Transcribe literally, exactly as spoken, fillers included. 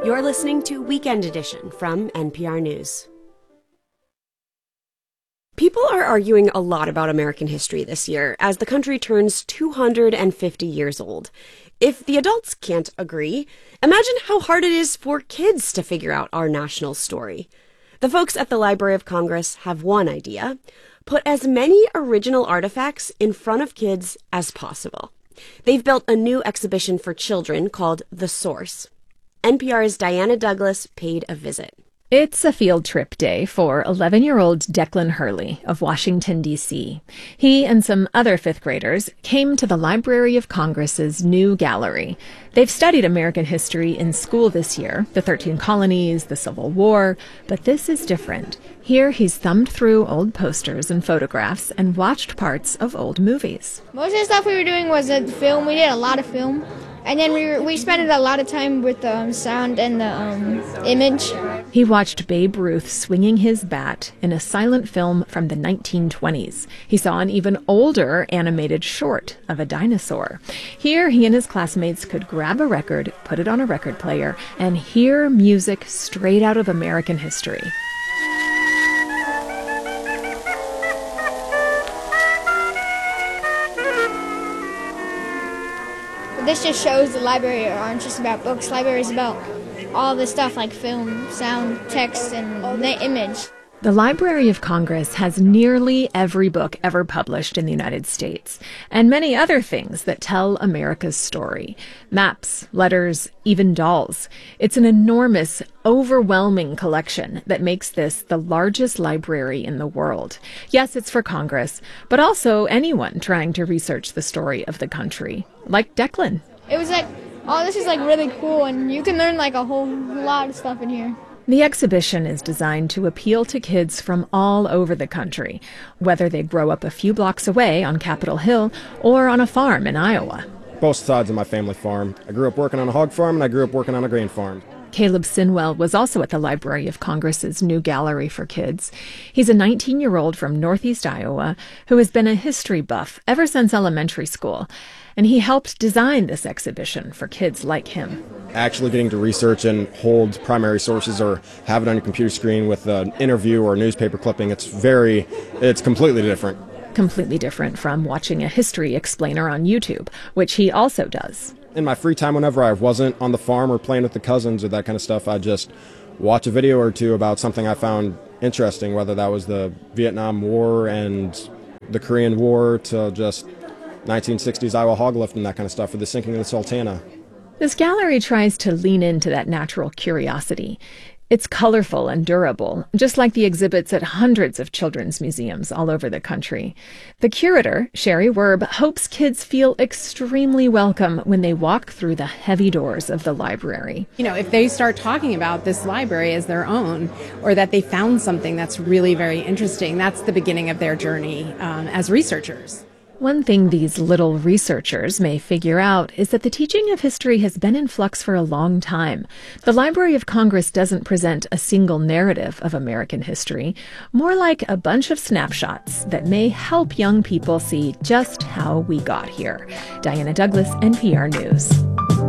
You're listening to Weekend Edition from N P R News. People are arguing a lot about American history this year as the country turns two hundred fifty years old. If the adults can't agree, imagine how hard it is for kids to figure out our national story. The folks at the Library of Congress have one idea: put as many original artifacts in front of kids as possible. They've built a new exhibition for children called The Source. N P R's Diana Douglas paid a visit. It's a field trip day for eleven-year-old Declan Hurley of Washington, D C He and some other fifth graders came to the Library of Congress's new gallery. They've studied American history in school this year, the thirteen colonies, the Civil War, but this is different. Here he's thumbed through old posters and photographs and watched parts of old movies. Most of the stuff we were doing was a film. We did a lot of film. And then we were, we spent a lot of time with the um, sound and the um, image. He watched Babe Ruth swinging his bat in a silent film from the nineteen twenties. He saw an even older animated short of a dinosaur. Here, he and his classmates could grab a record, put it on a record player, and hear music straight out of American history. This just shows the library aren't just about books. Library is about all the stuff like film, sound, text, and the image. The Library of Congress has nearly every book ever published in the United States, and many other things that tell America's story. Maps, letters, even dolls. It's an enormous, overwhelming collection that makes this the largest library in the world. Yes, it's for Congress, but also anyone trying to research the story of the country, like Declan. It was like, oh, this is like really cool, and you can learn like a whole lot of stuff in here. The exhibition is designed to appeal to kids from all over the country, whether they grow up a few blocks away on Capitol Hill or on a farm in Iowa. Both sides of my family farm. I grew up working on a hog farm, and I grew up working on a grain farm. Caleb Sinwell was also at the Library of Congress's new gallery for kids. He's a nineteen-year-old from Northeast Iowa who has been a history buff ever since elementary school, and he helped design this exhibition for kids like him. Actually getting to research and hold primary sources or have it on your computer screen with an interview or a newspaper clipping, it's very, it's completely different. Completely different from watching a history explainer on YouTube, which he also does. In my free time, whenever I wasn't on the farm or playing with the cousins or that kind of stuff, I just watch a video or two about something I found interesting, whether that was the Vietnam War and the Korean War to just nineteen sixties Iowa hog lift and that kind of stuff, or the sinking of the Sultana. This gallery tries to lean into that natural curiosity. It's colorful and durable, just like the exhibits at hundreds of children's museums all over the country. The curator, Sherry Werb, hopes kids feel extremely welcome when they walk through the heavy doors of the library. You know, if they start talking about this library as their own, or that they found something that's really very interesting, that's the beginning of their journey um, as researchers. One thing these little researchers may figure out is that the teaching of history has been in flux for a long time. The Library of Congress doesn't present a single narrative of American history, more like a bunch of snapshots that may help young people see just how we got here. Diana Douglas, N P R News.